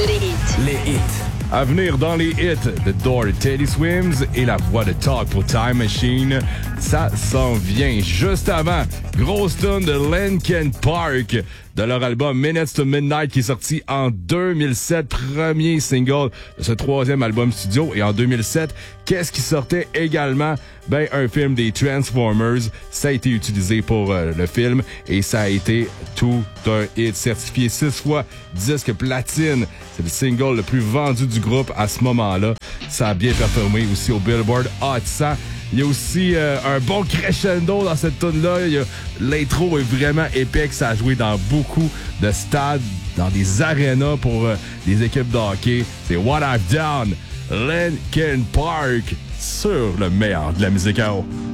Les hits. Les hits. À venir dans les hits, The Door de Teddy Swims et la voix de Talk pour Time Machine. Ça s'en vient juste avant. Grosse tune de Linkin Park de leur album Minutes to Midnight qui est sorti en 2007. Premier single de ce troisième album studio. Et en 2007, qu'est-ce qui sortait également? Ben, un film des Transformers. Ça a été utilisé pour le film et ça a été tout un hit certifié 6 fois disque platine. C'est le single le plus vendu du groupe à ce moment-là. Ça a bien performé aussi au Billboard Hot 100. Il y a aussi un bon crescendo dans cette tune-là. L'intro est vraiment épique. Ça a joué dans beaucoup de stades, dans des arénas pour des équipes de hockey. C'est What I've Done, Linkin Park, sur le meilleur de la musique à eau.